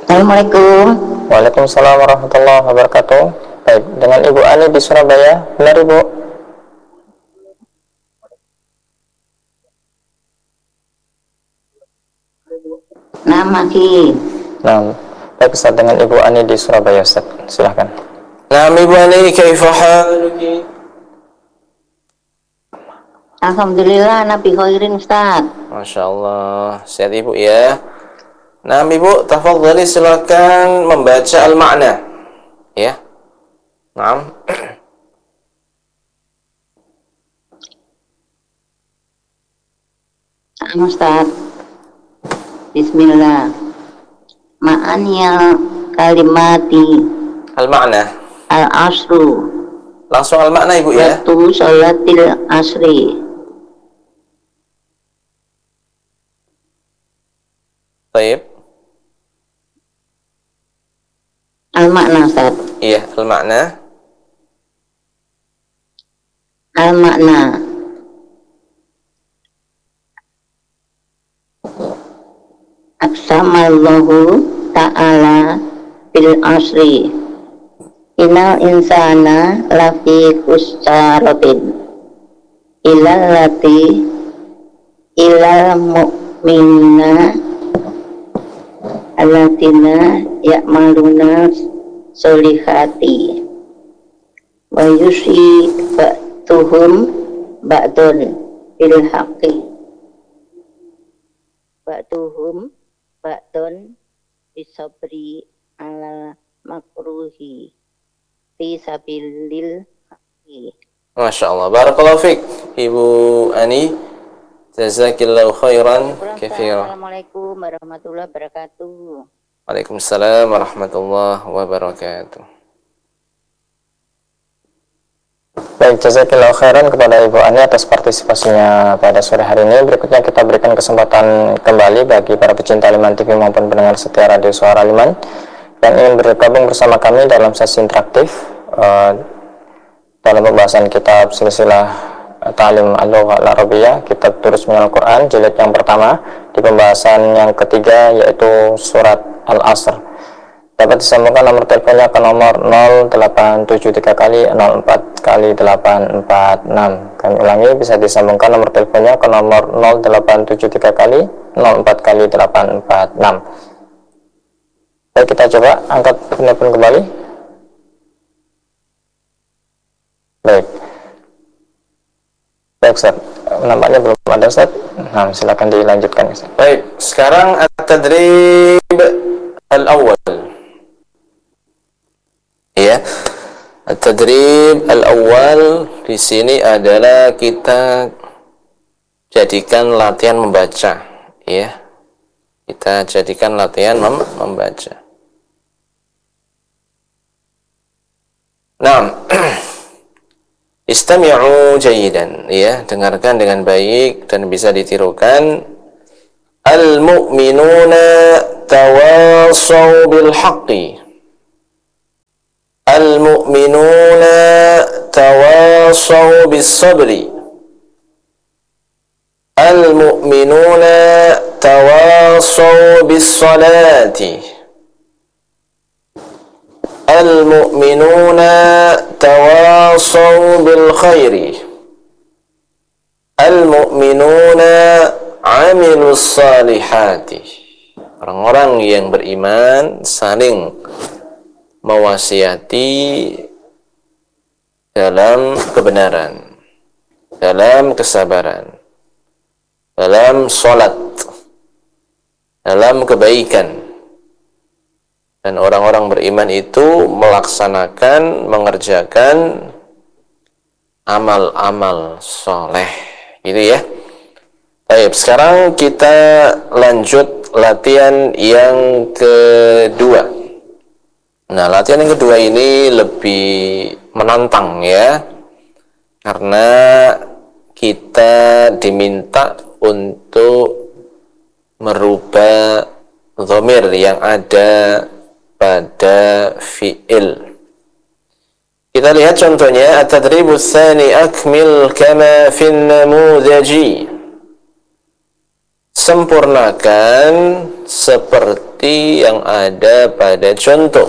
Assalamualaikum. Waalaikumsalam warahmatullahi wabarakatuh. Baik, dengan Ibu Ani di Surabaya. Benar, Ibu? Nama Ki. Nah, baik Ustaz, dengan Ibu Ani di Surabaya, Ustaz. Silahkan. Nah, Ibu Ani, kaifa haluki? Alhamdulillah, Nabi khairin Ustaz. Masya Allah, sehat Ibu ya. Nah, Ibu, tafadhali silakan membaca al-ma'na. Ya. Naam. Ustaz. Bismillah. Ma'aniyal kalimati Al-ma'na. al-asru. Langsung al-ma'na Ibu ya. Waktu sholatil asri. Baik. Al-makna Ustaz. Iya, al-ma'na. Al-makna. Aksamallahu ta'ala bil asri. Innal insana lafi khusratin ilal mu'minina allatina ya'maluna solihati wa yusi ba'duhum ba'dun bil haqqi ba'duhum ba'dun bisabri ala makruhi fi sabilil haqqi. Masya Allah. Barakallahu fiik, Ibu Ani. Jazakillahu khairan katsira. Assalamualaikum warahmatullahi wabarakatuh. Waalaikumsalam warahmatullahi wabarakatuh. Baik, jazakillahu khairan kepada Ibu Ani atas partisipasinya pada sore hari ini. Berikutnya kita berikan kesempatan kembali bagi para pecinta Liman TV maupun pendengar setia Radio Suara Liman yang ingin bergabung bersama kami dalam sesi interaktif dalam pembahasan kitab silsilah Ta'lim Al-Lugha Al-Arabiyah, kitab Durus Minal Quran, jilid yang pertama, di pembahasan yang ketiga yaitu surat Al-Asr. Dapat disambungkan nomor teleponnya ke nomor 0873 kali 04 kali 846. Kami ulangi, bisa disambungkan nomor teleponnya ke nomor 0873 kali 04 kali 846. Baik, kita coba angkat telepon kembali. Baik. Baik, Ustaz. Nampaknya belum ada, Ustaz. Nah, silakan dilanjutkan, Ustaz. Baik, sekarang at-tadrib al-awwal. Ya. At-tadrib al-awwal di sini adalah kita jadikan latihan membaca, ya. Kita jadikan latihan membaca. Nah, istami'u jayidan, ya, dengarkan dengan baik dan bisa ditirukan. Al-mu'minuna tawasaw bil haqqi. Al-mu'minuna tawasaw bis sabri. Al-mu'minuna tawasaw bis salati. Al-mu'minuna tawasaw bil khairi. Al-mu'minuna amilus salihati. Orang-orang yang beriman saling mewasiati dalam kebenaran, dalam kesabaran, dalam sholat, dalam kebaikan. Dan orang-orang beriman itu melaksanakan, mengerjakan amal-amal soleh, gitu ya. Baik, sekarang kita lanjut latihan yang kedua. Nah, latihan yang kedua ini lebih menantang ya, karena kita diminta untuk merubah dhamir yang ada pada fi'il. Kita lihat contohnya, at-tadribus tsani akmil kama fin namudzaji. Sempurnakan seperti seperti yang ada pada contoh.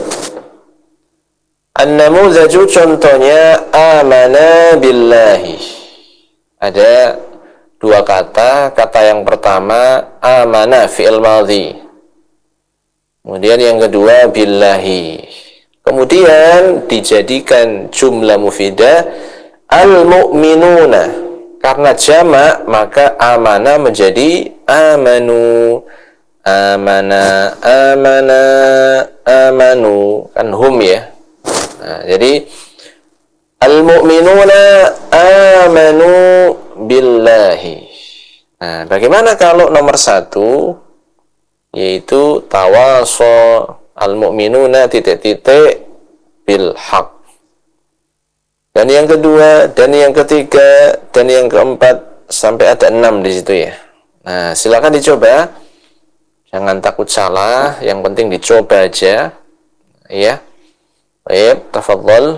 An-namuzaju contohnya amana billahi. Ada dua kata. Kata yang pertama amana fi'il madhi. Kemudian yang kedua billahi. Kemudian dijadikan jumlah mufidah al-mu'minuna. Karena jamak maka amana menjadi amanu. Amana, amana, amanu. Kan hum ya. Nah, jadi al-mu'minuna amanu billahi. Nah, bagaimana kalau nomor satu, yaitu tawaso al-mu'minuna titik-titik bil haq. Dan yang kedua, dan yang ketiga, dan yang keempat, sampai ada 6 di situ ya. Nah, silakan dicoba. Jangan takut salah, yang penting dicoba aja. Ya. Baik, tafadhol.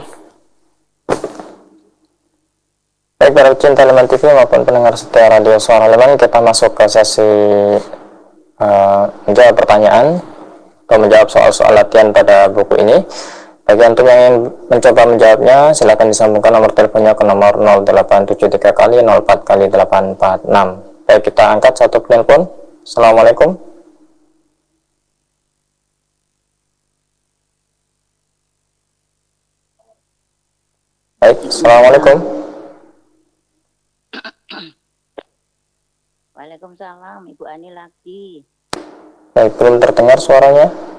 Baik, para pecinta Liman TV maupun pendengar setia radio Suara Liman, kita masuk ke sesi menjawab pertanyaan atau menjawab soal-soal latihan pada buku ini. Bagi antum yang ingin mencoba menjawabnya, silakan disambungkan nomor teleponnya ke nomor 0873 kali 04 kali 846. Baik, kita angkat satu penelpon. Assalamualaikum. Baik, assalamualaikum. Waalaikumsalam, Ibu Ani lagi. Baik, belum terdengar suaranya.